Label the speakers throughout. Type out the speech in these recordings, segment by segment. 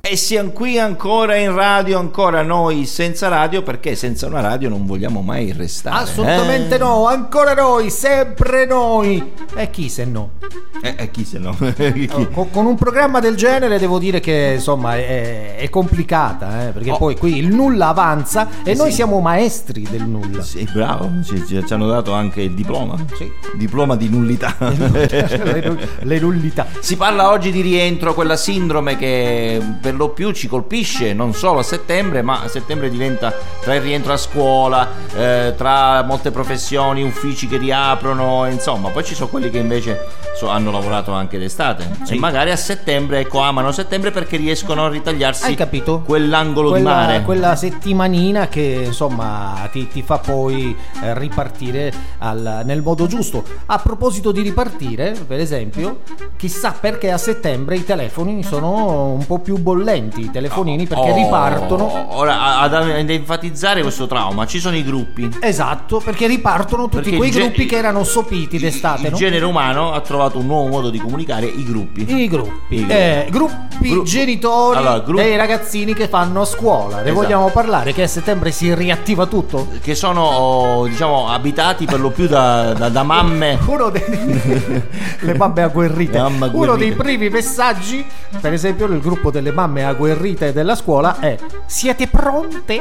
Speaker 1: E siamo qui ancora in radio, ancora noi senza radio, perché senza una radio non vogliamo mai restare.
Speaker 2: Assolutamente no, ancora noi, sempre noi. E chi se no?
Speaker 1: Chi se no?
Speaker 2: Con un programma del genere devo dire che insomma è complicata, perché poi qui il nulla avanza e noi siamo maestri del nulla.
Speaker 1: Sì, bravo, ci hanno dato anche il diploma.
Speaker 2: Sì.
Speaker 1: Diploma di nullità.
Speaker 2: Le nullità.
Speaker 1: Si parla oggi di rientro, quella sindrome che per lo più ci colpisce non solo a settembre, ma a settembre diventa tra il rientro a scuola, tra molte professioni, uffici che riaprono, insomma. Poi ci sono quelli che invece hanno lavorato anche d'estate, sì, e magari a settembre, amano settembre perché riescono a ritagliarsi,
Speaker 2: hai capito?
Speaker 1: Quell'angolo di mare,
Speaker 2: quella settimanina che insomma ti fa poi ripartire nel modo giusto. A proposito di ripartire, per esempio, chissà perché a settembre i telefoni sono un po' più bollenti, i telefonini, perché ripartono.
Speaker 1: Ora, ad enfatizzare questo trauma, ci sono i gruppi.
Speaker 2: Esatto, perché ripartono tutti quei gruppi che erano sopiti d'estate.
Speaker 1: Il genere umano ha trovato un nuovo modo di comunicare: i gruppi.
Speaker 2: Gruppi genitori dei ragazzini che fanno a scuola. Ne vogliamo parlare? Che a settembre si riattiva tutto?
Speaker 1: Che sono, diciamo, abitati per lo più da mamme.
Speaker 2: Le mamme agguerrite. Uno dei primi messaggi, per esempio, nel gruppo delle mamme agguerrite della scuola è: siete pronte?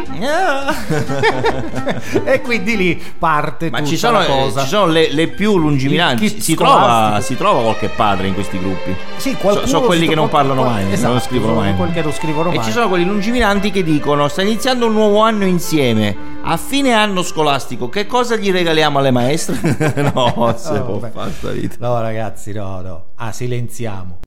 Speaker 2: E quindi lì parte tutta la cosa.
Speaker 1: Ci sono le più lungimiranti. Si trova qualche padre in questi gruppi.
Speaker 2: Sì, qualcuno
Speaker 1: sono quelli che non parlano mai,
Speaker 2: esatto,
Speaker 1: non scrivono mai.
Speaker 2: Quelli che non scrivono mai.
Speaker 1: E ci sono quelli lungimiranti che dicono: sta iniziando un nuovo anno insieme, a fine anno scolastico che cosa gli regaliamo alle maestre? No, se può fare sta vita.
Speaker 2: No ragazzi, no. Silenziamo.